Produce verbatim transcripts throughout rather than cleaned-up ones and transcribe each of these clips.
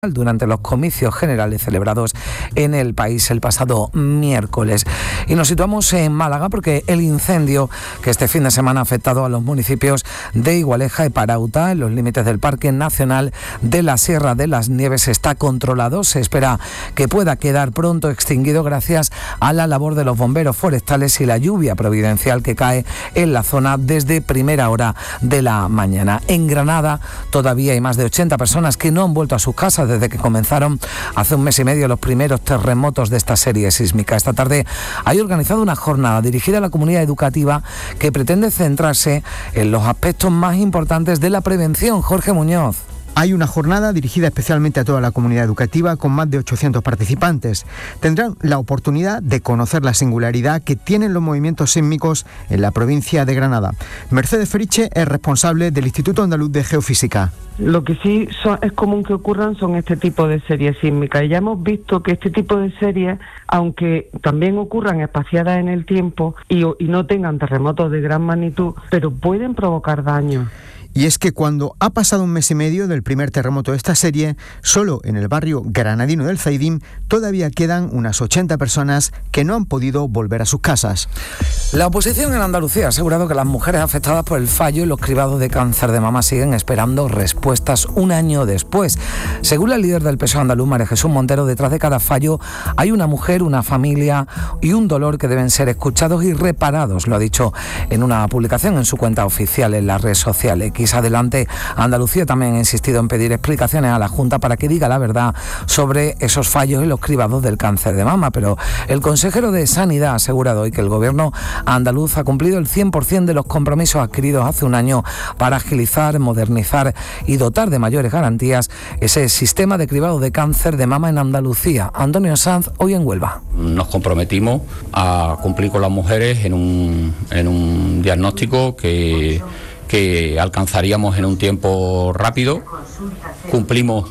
durante los comicios generales celebrados en el país el pasado miércoles. Y nos situamos en Málaga porque el incendio que este fin de semana ha afectado a los municipios de Igualeja y Parauta, en los límites del Parque Nacional de la Sierra de las Nieves, está controlado. Se espera que pueda quedar pronto extinguido gracias a la labor de los bomberos forestales y la lluvia providencial que cae en la zona desde primera hora de la mañana. En Granada todavía hay más de ochenta personas que no han vuelto a sus casas desde que comenzaron hace un mes y medio los primeros terremotos de esta serie sísmica. Esta tarde hay organizado una jornada dirigida a la comunidad educativa que pretende centrarse en los aspectos más importantes de la prevención. Jorge Muñoz. Hay una jornada dirigida especialmente a toda la comunidad educativa con más de ochocientos participantes. Tendrán la oportunidad de conocer la singularidad que tienen los movimientos sísmicos en la provincia de Granada. Mercedes Feriche es responsable del Instituto Andaluz de Geofísica. Lo que sí son, es común que ocurran son este tipo de series sísmicas. Y ya hemos visto que este tipo de series, aunque también ocurran espaciadas en el tiempo y, y no tengan terremotos de gran magnitud, pero pueden provocar daños. Y es que cuando ha pasado un mes y medio del primer terremoto de esta serie, solo en el barrio granadino del Zaidín todavía quedan unas ochenta personas que no han podido volver a sus casas. La oposición en Andalucía ha asegurado que las mujeres afectadas por el fallo y los cribados de cáncer de mama siguen esperando respuestas un año después. Según la líder del P S O E andaluz, María Jesús Montero, detrás de cada fallo hay una mujer, una familia y un dolor que deben ser escuchados y reparados. Lo ha dicho en una publicación en su cuenta oficial en la red social X. Adelante, Andalucía también ha insistido en pedir explicaciones a la Junta para que diga la verdad sobre esos fallos y los cribados del cáncer de mama, pero el consejero de Sanidad ha asegurado hoy que el gobierno andaluz ha cumplido el cien por ciento de los compromisos adquiridos hace un año para agilizar, modernizar y dotar de mayores garantías ese sistema de cribado de cáncer de mama en Andalucía. Antonio Sanz, hoy en Huelva. Nos comprometimos a cumplir con las mujeres en un, en un diagnóstico que... que alcanzaríamos en un tiempo rápido. Cumplimos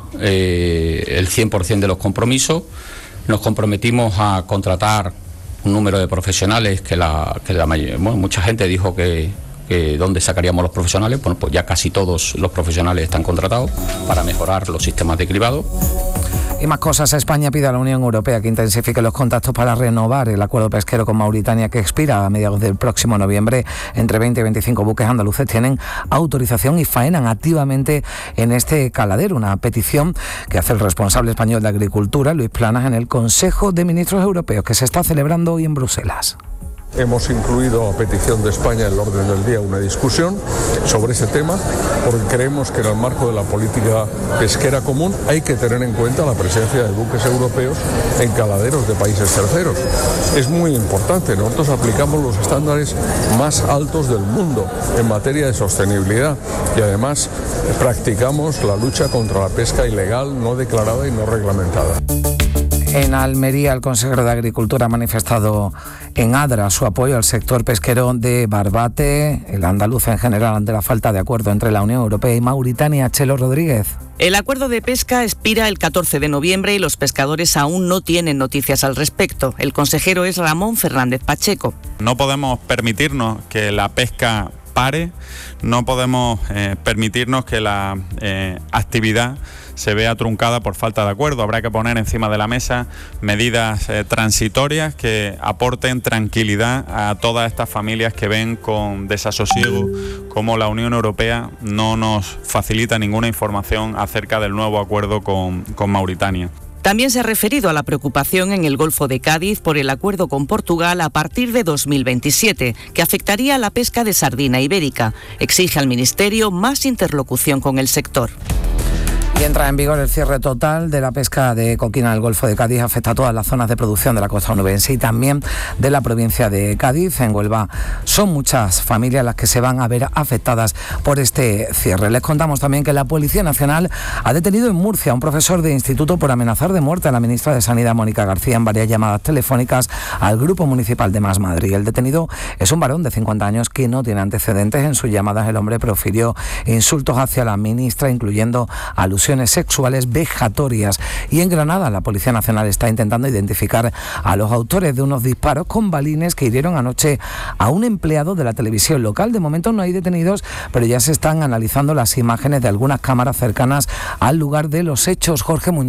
eh, el cien por ciento de los compromisos, nos comprometimos a contratar un número de profesionales que, la, que la mayoría, bueno, mucha gente dijo que, que dónde sacaríamos los profesionales. Bueno, pues ya casi todos los profesionales están contratados para mejorar los sistemas de cribado. Y más cosas. España pide a la Unión Europea que intensifique los contactos para renovar el acuerdo pesquero con Mauritania que expira a mediados del próximo noviembre. Entre veinte y veinticinco buques andaluces tienen autorización y faenan activamente en este caladero. Una petición que hace el responsable español de Agricultura, Luis Planas, en el Consejo de Ministros Europeos que se está celebrando hoy en Bruselas. Hemos incluido a petición de España en el orden del día una discusión sobre ese tema porque creemos que en el marco de la política pesquera común hay que tener en cuenta la presencia de buques europeos en caladeros de países terceros. Es muy importante, nosotros aplicamos los estándares más altos del mundo en materia de sostenibilidad y además practicamos la lucha contra la pesca ilegal, no declarada y no reglamentada. En Almería, el consejero de Agricultura ha manifestado en Adra su apoyo al sector pesquero de Barbate, el andaluz en general, ante la falta de acuerdo entre la Unión Europea y Mauritania. Chelo Rodríguez. El acuerdo de pesca expira el catorce de noviembre y los pescadores aún no tienen noticias al respecto. El consejero es Ramón Fernández Pacheco. No podemos permitirnos que la pesca pare, no podemos eh, permitirnos que la eh, actividad se vea truncada por falta de acuerdo. Habrá que poner encima de la mesa medidas eh, transitorias que aporten tranquilidad a todas estas familias que ven con desasosiego cómo la Unión Europea no nos facilita ninguna información acerca del nuevo acuerdo con, con Mauritania. También se ha referido a la preocupación en el Golfo de Cádiz por el acuerdo con Portugal a partir de dos mil veintisiete, que afectaría a la pesca de sardina ibérica. Exige al Ministerio más interlocución con el sector. Y entra en vigor el cierre total de la pesca de coquina del Golfo de Cádiz. Afecta a todas las zonas de producción de la costa onubense y también de la provincia de Cádiz. En Huelva son muchas familias las que se van a ver afectadas por este cierre. Les contamos también que la Policía Nacional ha detenido en Murcia a un profesor de instituto por amenazar de muerte a la ministra de Sanidad, Mónica García, en varias llamadas telefónicas al Grupo Municipal de Más Madrid. El detenido es un varón de cincuenta años que no tiene antecedentes. En sus llamadas el hombre profirió insultos hacia la ministra, incluyendo alusiones agresiones sexuales vejatorias. Y en Granada, la Policía Nacional está intentando identificar a los autores de unos disparos con balines que hirieron anoche a un empleado de la televisión local. De momento no hay detenidos, pero ya se están analizando las imágenes de algunas cámaras cercanas al lugar de los hechos. Jorge Muñoz.